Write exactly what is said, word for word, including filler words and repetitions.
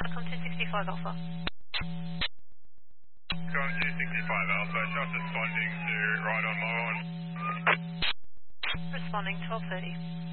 Icon two sixty-five Alpha. Icon two sixty-five Alpha, just responding to right on my one. Responding twelve thirty.